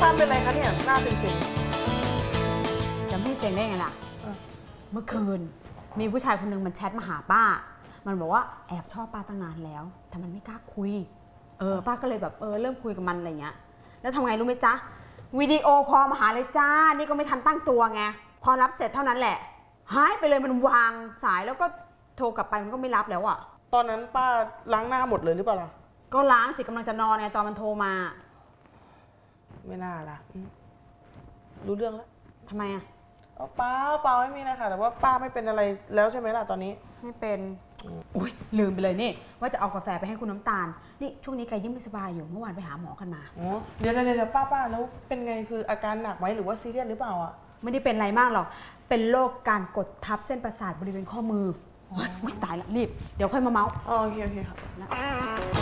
ป้าเป็นไรคะเนี่ยหน้าเซ็งจะไม่เซ็งได้ไงล่ะ เมื่อคืนมีผู้ชายคนนึงมันแชทมาหาป้ามันบอกว่าแอบชอบป้าตั้งนานแล้วแต่มันไม่กล้าคุยป้าก็เลยแบบเริ่มคุยกับมันอะไรเงี้ยแล้วทำไงรู้ไหมจ๊ะวิดีโอคอลมาหาเลยจ้านี่ก็ไม่ทันตั้งตัวไงพอรับเสร็จเท่านั้นแหละหายไปเลยมันวางสายแล้วก็โทรกลับไปมันก็ไม่รับแล้วอ่ะตอนนั้นป้าล้างหน้าหมดเลยหรือเปล่าล่ะก็ล้างสิกำลังจะนอนไงตอนมันโทรมาไม่น่าล่ะรู้เรื่องแล้วทำไมอ่ะเปล่าไม่มีอะไรค่ะแต่ว่าป้าไม่เป็นอะไรแล้วใช่ไหมล่ะตอนนี้ไม่เป็นอุ้ยลืมไปเลยนี่ว่าจะเอากาแฟไปให้คุณน้ำตาลนี่ช่วงนี้แกยิ่งไม่สบายอยู่เมื่อวานไปหาหมอกันมาเดี๋ยวป้าแล้วเป็นไงคืออาการหนักไหมหรือว่าซีเรียสหรือเปล่าอ่ะไม่ได้เป็นอะไรมากหรอกเป็นโรคการกดทับเส้นประสาทบริเวณข้อมือโอ๊ยตายละรีบเดี๋ยวค่อยมาเมาส์โอเคค่ะ